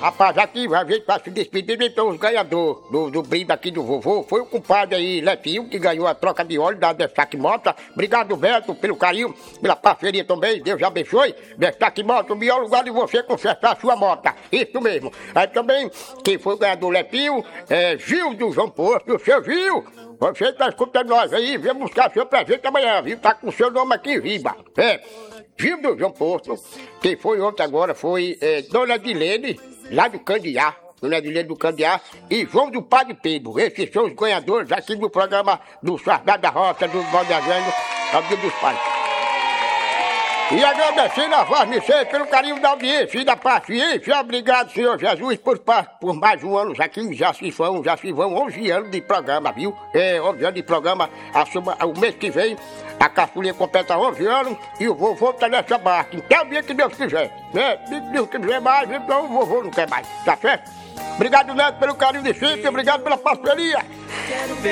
rapaz, aqui a gente vai se despedir, então os ganhadores do brinde aqui do vovô foi o compadre aí, Letinho, que ganhou a troca de óleo da Destaque Mota. Obrigado, Beto, pelo carinho, pela parceria também, Deus abençoe. Destaque Mota, o melhor lugar de você consertar a sua moto, isso mesmo. Aí também, quem foi o ganhador Letinho, Gil do João Posto, o seu Gil. Você tá escutando nós aí, vem buscar seu presente amanhã, viu? Tá com o seu nome aqui, riba. Gil do João Posto. Quem foi ontem agora foi Dona Dilene, lá do Candiá. Dona Dilene do Candiá e João do Padre Pedro. Esses são os ganhadores aqui do programa do Sardá da Roça, do Baldazano, ao Dia dos Pais. E agradecendo a voz de vocês pelo carinho da audiência e da paciência. Obrigado, Senhor Jesus, por mais um ano aqui. Já se vão 11 anos de programa, viu? 11 anos de programa. O mês que vem, a caçulinha completa 11 anos e o vovô tá nessa barca. Até o dia que Deus quiser, né? Se Deus quiser mais, então o vovô não quer mais, tá certo? Obrigado, Neto, pelo carinho de sempre. Obrigado pela parceria.